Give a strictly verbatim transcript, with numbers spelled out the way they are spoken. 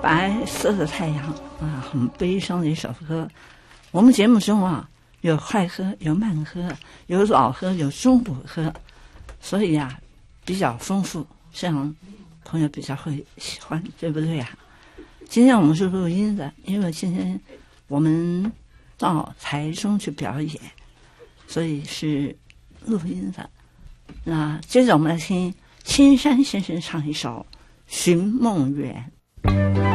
白色的太阳啊，很悲伤的一首歌。我们节目中啊，有快歌，有慢歌，有老歌，有中国歌，所以啊，比较丰富，这样朋友比较会喜欢，对不对啊？今天我们是录音的，因为今天我们到台中去表演，所以是录音的。那接着我们来听青山先生唱一首《寻梦园》。